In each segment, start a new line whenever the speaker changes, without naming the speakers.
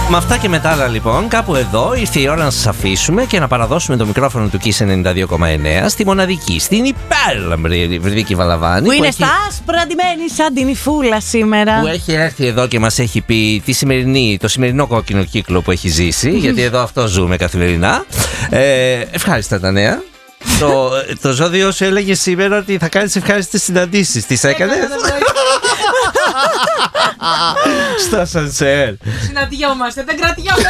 Με αυτά και μετά άλλα λοιπόν, κάπου εδώ ήρθε η ώρα να σας αφήσουμε και να παραδώσουμε το μικρόφωνο του Kiss 92,9 στη μοναδική, στην υπέρλαμπρη Βρυδίκη Βαλαβάνη.
Που είναι στα άσπρα ντυμένη σαν την Ιφούλα σήμερα.
Που έχει έρθει εδώ και μας έχει πει το σημερινό κόκκινο κύκλο που έχει ζήσει, γιατί εδώ αυτό ζούμε καθημερινά. Ευχάριστα τα νέα. Το ζώδιο σου έλεγε σήμερα ότι θα κάνεις ευχάριστες συναντήσεις. Τις έκανες? Στο ασανσέρ.
Συναντιόμαστε, δεν κρατιόμαστε.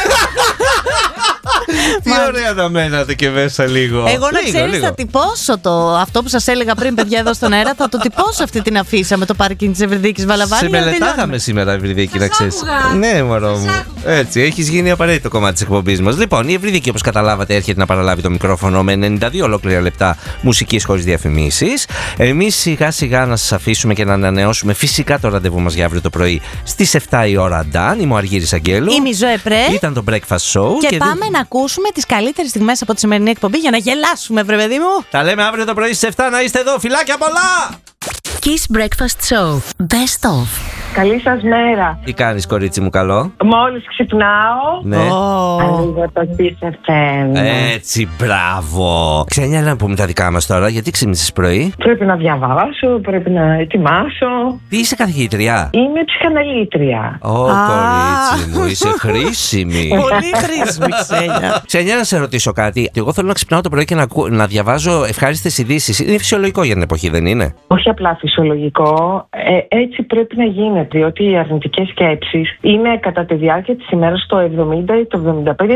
Τι ωραία να μένατε και μέσα λίγο.
Εγώ να ξέρεις θα τυπώσω αυτό που σας έλεγα πριν, παιδιά, εδώ στον αέρα. Θα το τυπώσω αυτή την αφίσα με το πάρκινγκ της Ευρυδίκης Βαλαβάνη.
Σε μελετάγαμε σήμερα, Ευρυδίκη, να ξέρεις. Ναι, μωρό μου. Έτσι, έχεις γίνει απαραίτητο κομμάτι της εκπομπής μας. Λοιπόν, η Ευρυδίκη, όπως καταλάβατε, έρχεται να παραλάβει το μικρόφωνο με 92 ολόκληρα λεπτά μουσικής χωρίς διαφημίσεις. Εμείς σιγά σιγά να σας αφήσουμε και να ανανεώσουμε φυσικά το ραντεβού μας για αύριο το πρωί στις 7 η ώρα. Ντάν, είμαι ο Αργύρης Αγγέλου.
Είμαι η Ζωέ Πρέ.
Ήταν το Breakfast Show.
Και πάμε να ακούσουμε τις καλύτερες στιγμές από τη σημερινή εκπομπή για να γελάσουμε, βρε παιδί μου.
Τα λέμε αύριο το πρωί στις 7, να είστε εδώ. Φιλάκια πολλά!
Kiss Breakfast Show. Best of.
Καλή σας μέρα.
Τι κάνεις, κορίτσι μου, καλό?
Μόλις ξυπνάω.
Ναι.
Ανοίγω το Kiss FM.
Έτσι, μπράβο. Ξένια, να πούμε τα δικά μας τώρα. Γιατί ξύπνησες πρωί?
Πρέπει να διαβάσω, πρέπει να ετοιμάσω.
Τι είσαι, καθηγήτρια?
Είμαι ψυχαναλήτρια.
Κορίτσι μου, είσαι χρήσιμη.
Πολύ χρήσιμη, Ξένια.
Ξένια, να σε ρωτήσω κάτι. Εγώ θέλω να ξυπνάω το πρωί και να διαβάζω ευχάριστες ειδήσεις. Είναι φυσιολογικό για την εποχή, δεν είναι?
Όχι απλά φυσιολογικό. Έτσι πρέπει να γίνεται. Διότι οι αρνητικές σκέψεις είναι κατά τη διάρκεια της ημέρας στο 70 ή το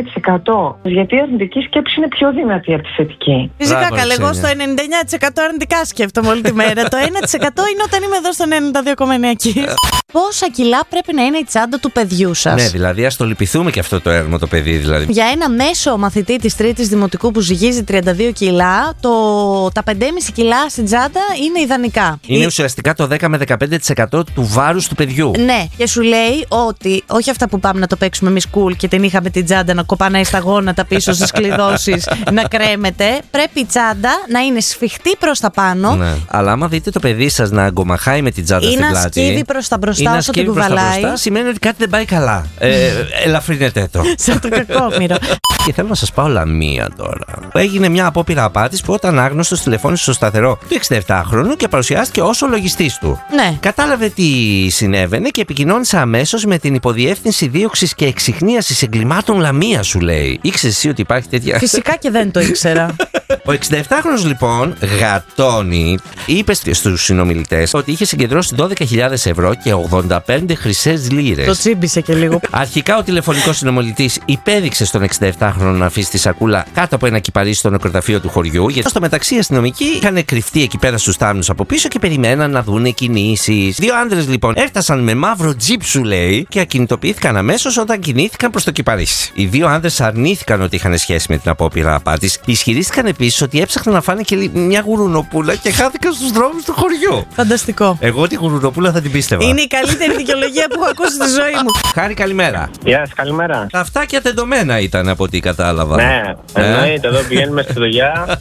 75%. Γιατί η αρνητική σκέψη είναι πιο δυνατή από τη θετική.
Φυσικά,
Μπράβο,
καλά. Εγώ
Ξένια.
στο 99% αρνητικά σκέφτομαι όλη τη μέρα. Το 1% είναι όταν είμαι εδώ στο 92,9 εκεί. Πόσα κιλά πρέπει να είναι η τσάντα του παιδιού σας?
Ναι, δηλαδή ας το λυπηθούμε και αυτό το έρμο το παιδί, δηλαδή.
Για ένα μέσο μαθητή της τρίτης δημοτικού που ζυγίζει 32 κιλά, τα 5,5 κιλά στην τσάντα είναι ιδανικά.
Είναι ουσιαστικά το 10 με 15% του βάρους του παιδιού.
Ναι, και σου λέει ότι όχι αυτά που πάμε να το παίξουμε εμείς cool και την είχαμε την τσάντα να κοπανάει στα γόνατα πίσω στις κλειδώσεις, να κρέμεται. Πρέπει η τσάντα να είναι σφιχτή προς τα πάνω.
Ναι. Αλλά άμα δείτε το παιδί σας να αγκομαχάει με την τσάντα
Ή
στην
να
πλάτη,
σκύβει προς τα μπροστά
ή να
όσο την
σκύβει προς τα
κουβαλάει.
μπροστά, σημαίνει ότι κάτι δεν πάει καλά. Ελαφρύνετε το.
Σαν το κακόμοιρο.
Και θέλω να σας πάω λαμία τώρα. Έγινε μια απόπειρα απάτης που όταν άγνωστος τηλεφώνησε στο σταθερό του 67χρονου και παρουσιάστηκε ως ο λογιστής του.
Ναι.
Κατάλαβε τι συνέβαινε και επικοινώνησε αμέσως με την Υποδιεύθυνση Δίωξης και Εξιχνίασης Εγκλημάτων Λαμία, σου λέει. Ήξερες εσύ ότι υπάρχει τέτοια?
Φυσικά και δεν το ήξερα.
Ο 67χρονος λοιπόν γατώνει, είπε στους συνομιλητές ότι είχε συγκεντρώσει 12.000 ευρώ και 85 χρυσές λίρες.
Το τσίμπησε και λίγο.
Αρχικά ο τηλεφωνικός συνομιλητής υπέδειξε στον 67χρονο να αφήσει τη σακούλα κάτω από ένα κυπαρίσι στο νεκροταφείο του χωριού, γιατί στο μεταξύ οι αστυνομικοί είχαν κρυφτεί εκεί πέρα στους θάμνους από πίσω και περιμέναν να δούνε κινήσεις. Δύο άντρες λοιπόν έφτασαν με μαύρο τζιπ, σου λέει, και ακινητοποιήθηκαν αμέσως όταν κινήθηκαν προς το κυπαρίσι. Οι δύο άντρες αρνήθηκαν ότι είχαν σχέση με την απόπειρα απάτης. Ισχυρίστηκαν επίσης ότι έψαχναν να φάνε και μια γουρουνοπούλα και χάθηκαν στους δρόμους του χωριού.
Φανταστικό.
Εγώ τη γουρουνοπούλα θα την πίστευα.
Είναι η καλύτερη δικαιολογία που έχω ακούσει στη ζωή μου.
Χάρη, καλημέρα.
Γεια σας, καλημέρα.
Τα αυτάκια τεντωμένα ήταν από ό,τι κατάλαβα.
Ναι, εννοείται, εδώ πηγαίνουμε στη δουλειά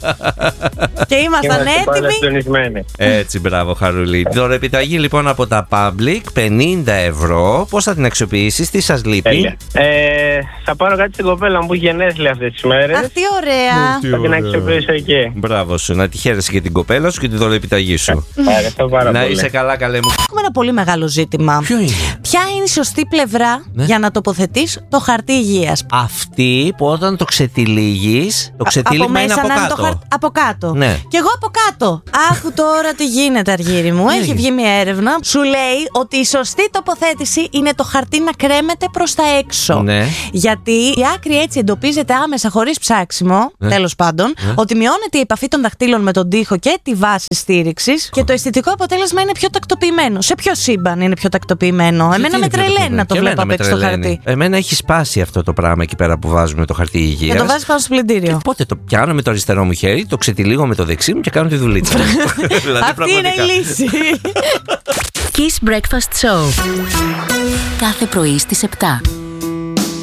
Και ήμασταν
είμαστε πάντα
έτοιμοι.
συντονισμένοι.
Έτσι, μπράβο, Χαρούλη. Δωρεπιταγή λοιπόν από τα Public, 50 ευρώ. Πώς θα την αξιοποιήσεις, τι σας λείπει?
Τέλεια. Θα πάρω κάτι στην κοπέλα μου που έχει γενέθλια αυτές τις μέρες.
Αχ, τι ωραία.
Θα την αξιοποιήσω εκεί.
Μπράβο σου, να τη χαίρεσαι και την κοπέλα σου και τη δωρεπιταγή σου.
Ευχαριστώ πάρα
Να
πολύ.
είσαι καλά, καλέ μου.
Έχουμε ένα πολύ μεγάλο ζήτημα.
Ποιο είναι?
Ποια είναι η σωστή πλευρά για να τοποθετείς το χαρτί υγείας?
Αυτή που όταν το ξετυλίγεις, το ξετύλιγμα είναι από
να είναι το
κάτω.
από κάτω.
Ναι.
Και εγώ από κάτω. Άκου τώρα τι γίνεται, Αργύρη μου. Έχει βγει μια έρευνα. Σου λέει ότι η σωστή τοποθέτηση είναι το χαρτί να κρέμεται προς τα έξω.
Ναι.
Γιατί η άκρη έτσι εντοπίζεται άμεσα χωρίς ψάξιμο, τέλος πάντων, ότι μειώνεται η επαφή των δαχτύλων με τον τοίχο και τη βάση στήριξης και το αισθητικό αποτέλεσμα είναι πιο τακτοποιημένο. Σε ποιο σύμπαν είναι πιο τακτοποιημένο? Εμένα με τρελαίνει να το βλέπω απ' έξω το χαρτί.
Εμένα έχει σπάσει αυτό το πράγμα εκεί πέρα που βάζουμε το χαρτί υγείας.
Και το βάζεις πάνω στο πλυντήριο.
Οπότε το πιάνω με το αριστερό μου χέρι, το ξετυλίγω με το δεξί μου και κάνω τη δουλίτσα. Δηλαδή,
Αυτή είναι η λύση.
Kiss Breakfast Show. Κάθε πρωί στις 7.